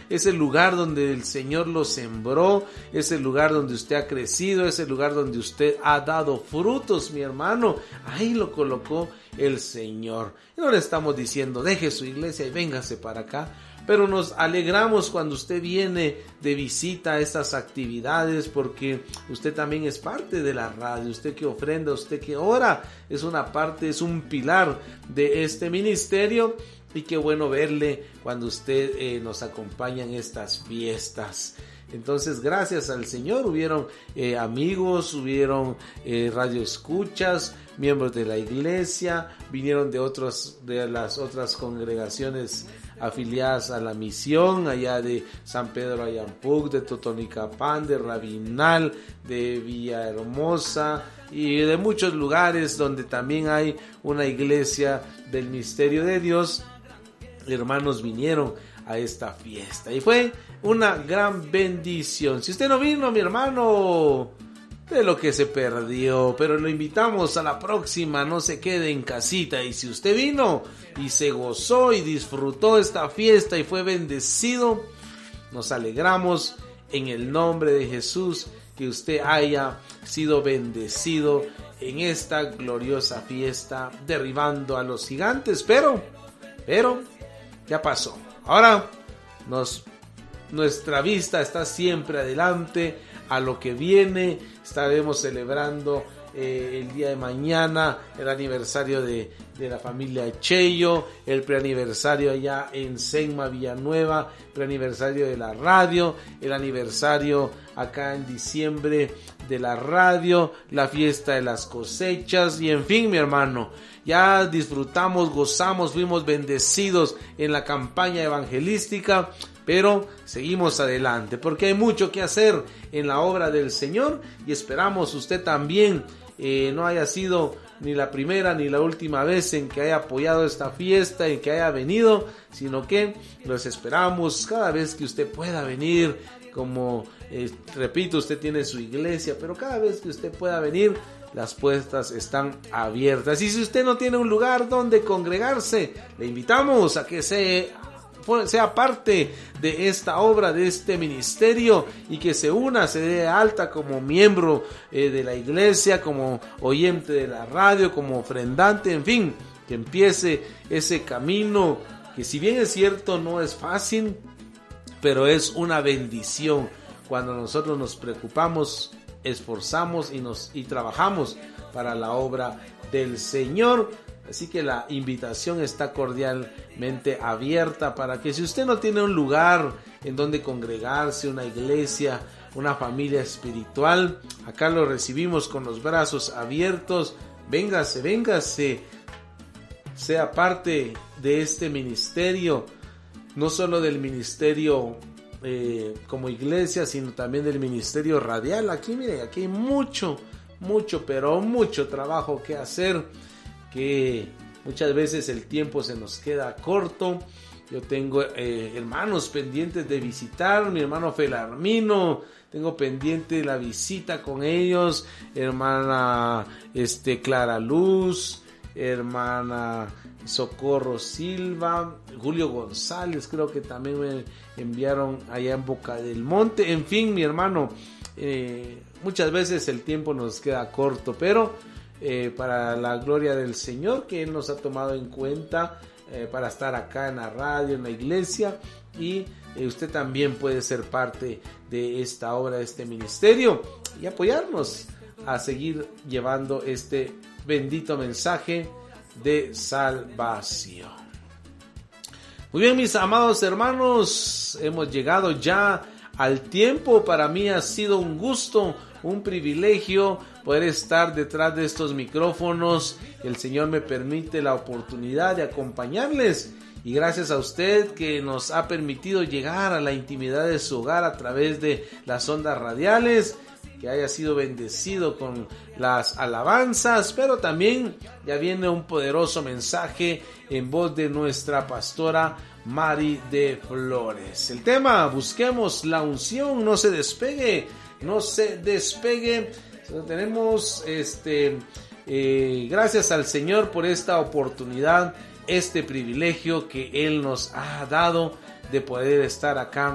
ese lugar donde el Señor lo sembró, ese lugar donde usted ha crecido, ese lugar donde usted ha dado frutos, mi hermano, ahí lo colocó el Señor. Y no le estamos diciendo, deje su iglesia y véngase para acá, pero nos alegramos cuando usted viene de visita a estas actividades, porque usted también es parte de la radio, usted que ofrenda, usted que ora, es una parte, es un pilar de este ministerio, y qué bueno verle cuando usted nos acompaña en estas fiestas. Entonces, gracias al Señor, hubieron amigos, hubieron radioescuchas, miembros de la iglesia, vinieron de las otras congregaciones afiliadas a la misión, allá de San Pedro Ayampuc, de Totonicapán, de Rabinal, de Villahermosa y de muchos lugares donde también hay una iglesia del misterio de Dios. Hermanos vinieron a esta fiesta y fue una gran bendición. Si usted no vino, mi hermano, de lo que se perdió, pero lo invitamos a la próxima, no se quede en casita. Y si usted vino y se gozó y disfrutó esta fiesta y fue bendecido, nos alegramos en el nombre de Jesús que usted haya sido bendecido en esta gloriosa fiesta, derribando a los gigantes, pero ya pasó. Ahora nuestra vista está siempre adelante a lo que viene. Estaremos celebrando el día de mañana el aniversario de la familia Cheyo, el preaniversario allá en Senma, Villanueva, preaniversario de la radio, el aniversario acá en diciembre de la radio, la fiesta de las cosechas y en fin, mi hermano, ya disfrutamos, gozamos, fuimos bendecidos en la campaña evangelística, pero seguimos adelante porque hay mucho que hacer en la obra del Señor y esperamos usted también no haya sido ni la primera ni la última vez en que haya apoyado esta fiesta, en que haya venido, sino que los esperamos cada vez que usted pueda venir. Como repito, usted tiene su iglesia, pero cada vez que usted pueda venir, las puertas están abiertas. Y si usted no tiene un lugar donde congregarse, le invitamos a que sea parte de esta obra, de este ministerio, y que se una, se dé alta como miembro de la iglesia, como oyente de la radio, como ofrendante, en fin, que empiece ese camino que, si bien es cierto, no es fácil, pero es una bendición cuando nosotros nos preocupamos, esforzamos y trabajamos para la obra del Señor. Así que la invitación está cordialmente abierta para que, si usted no tiene un lugar en donde congregarse, una iglesia, una familia espiritual, acá lo recibimos con los brazos abiertos. Véngase, sea parte de este ministerio, no solo del ministerio como iglesia, sino también del ministerio radial. Aquí, mire, aquí hay mucho trabajo que hacer, que muchas veces el tiempo se nos queda corto. Yo tengo hermanos pendientes de visitar, mi hermano Felarmino, tengo pendiente la visita con ellos, hermana Clara Luz, hermana Socorro Silva, Julio González, creo que también me enviaron allá en Boca del Monte. En fin, mi hermano, muchas veces el tiempo nos queda corto, pero para la gloria del Señor, que Él nos ha tomado en cuenta para estar acá en la radio, en la iglesia, y usted también puede ser parte de esta obra, de este ministerio, y apoyarnos a seguir llevando este bendito mensaje de salvación. Muy bien, mis amados hermanos, hemos llegado ya al tiempo. Para mí ha sido un gusto, un privilegio poder estar detrás de estos micrófonos. El Señor me permite la oportunidad de acompañarles, y gracias a usted que nos ha permitido llegar a la intimidad de su hogar a través de las ondas radiales, que haya sido bendecido con las alabanzas, pero también ya viene un poderoso mensaje en voz de nuestra pastora Mari de Flores. El tema: busquemos la unción. No se despegue. Tenemos gracias al Señor por esta oportunidad, este privilegio que Él nos ha dado de poder estar acá